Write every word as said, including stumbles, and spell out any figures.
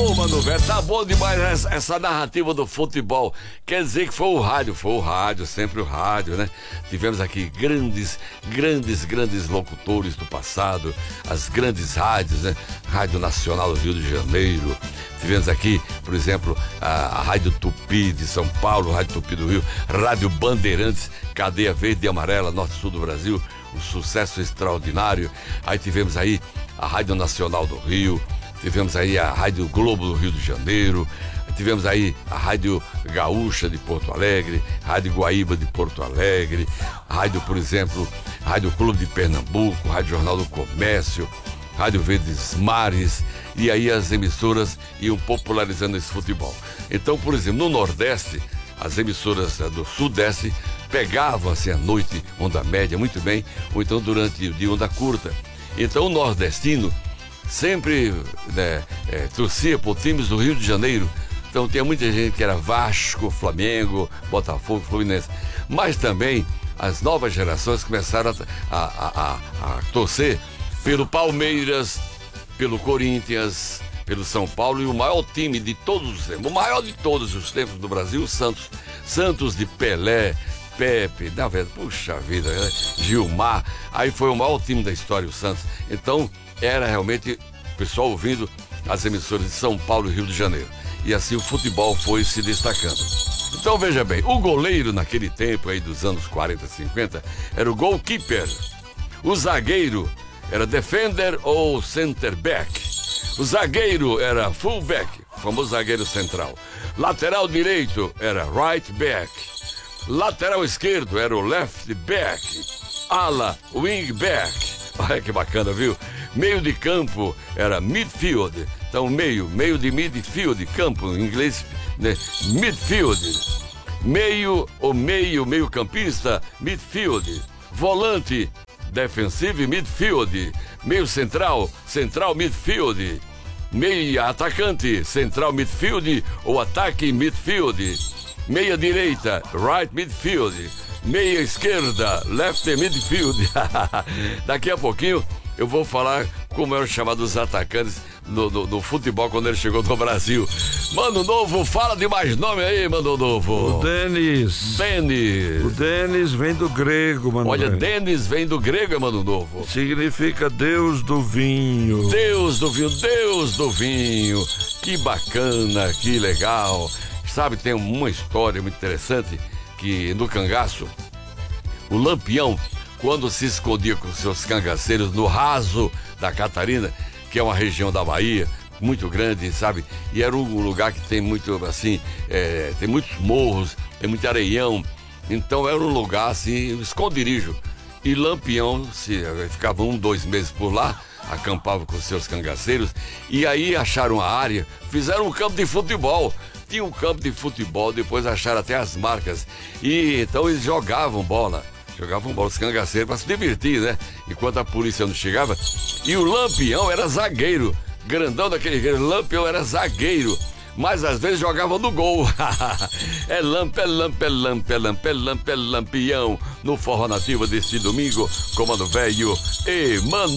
Ô, mano, velho, tá bom demais essa, essa narrativa do futebol. Quer dizer que foi o rádio, foi o rádio, sempre o rádio, né? Tivemos aqui grandes, grandes, grandes locutores do passado, as grandes rádios, né? Rádio Nacional do Rio de Janeiro. Tivemos aqui, por exemplo, a, a Rádio Tupi de São Paulo, Rádio Tupi do Rio, Rádio Bandeirantes, Cadeia Verde e Amarela, Norte e Sul do Brasil, um sucesso extraordinário. Aí tivemos aí a Rádio Nacional do Rio, tivemos aí a Rádio Globo do Rio de Janeiro, tivemos aí a Rádio Gaúcha de Porto Alegre, Rádio Guaíba de Porto Alegre, a Rádio, por exemplo, Rádio Clube de Pernambuco, Rádio Jornal do Comércio, Rádio Verdes Mares, e aí as emissoras iam popularizando esse futebol. Então, por exemplo, no Nordeste, as emissoras do Sudeste pegavam assim à noite, onda média, muito bem, ou então durante o dia, onda curta. Então o nordestino sempre né, é, torcia por times do Rio de Janeiro. Então tinha muita gente que era Vasco, Flamengo, Botafogo, Fluminense. Mas também as novas gerações começaram a, a, a, a torcer pelo Palmeiras, pelo Corinthians, pelo São Paulo e o maior time de todos os tempos, o maior de todos os tempos do Brasil, o Santos. Santos de Pelé, Pepe, na verdade, puxa vida, né? Gilmar, aí foi o maior time da história, o Santos. Então, era realmente o pessoal ouvindo as emissoras de São Paulo e Rio de Janeiro. E assim o futebol foi se destacando. Então, veja bem, o goleiro naquele tempo aí dos anos quarenta, cinquenta, era o goalkeeper. O zagueiro era defender ou center back. O zagueiro era fullback, o famoso zagueiro central. Lateral direito era right back. Lateral esquerdo era o left back. Ala, wing back. Olha que bacana, viu? Meio de campo era midfield. Então, meio, meio de midfield, campo, em inglês, né? Midfield. Meio ou meio, meio campista, midfield. Volante, defensive midfield. Meio central, central midfield. Meia atacante, central midfield ou ataque midfield. Meia direita, right midfield. Meia esquerda, left midfield. Daqui a pouquinho eu vou falar como eram chamados os atacantes no, no, no futebol quando ele chegou no Brasil. Mano Novo, fala de mais nome aí, Mano Novo. O Denis. Denis. O Denis vem do grego, mano. Olha, Denis vem do grego, Mano Novo. Significa Deus do vinho. Deus do vinho, Deus do vinho. Que bacana, que legal. Sabe, tem uma história muito interessante que no cangaço, o Lampião, quando se escondia com seus cangaceiros no raso da Catarina, que é uma região da Bahia muito grande, sabe? E era um lugar que tem muito, assim, é, tem muitos morros, tem muito areião. Então era um lugar, assim, um esconderijo. E Lampião se, ficava um, dois meses por lá, acampava com seus cangaceiros, e aí acharam a área, fizeram um campo de futebol. Tinha um campo de futebol, depois acharam até as marcas. E então eles jogavam bola. Jogavam bola, os cangaceiros, para se divertir, né? Enquanto a polícia não chegava. E o Lampião era zagueiro. Grandão daquele jeito. Lampião era zagueiro. Mas às vezes jogava no gol. É lampe, é lampe, é lampe, é lampe, é lampe, é Lampião. No Forró Nativa deste domingo, Comando Velho e Mano.